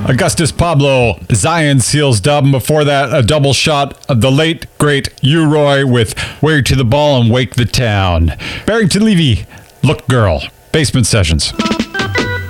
Augustus Pablo, Zion Seals dub. And before that, a double shot of the late, great U-Roy with Wear to the Ball and Wake the Town. Barrington Levy, Look Girl. Basement Sessions.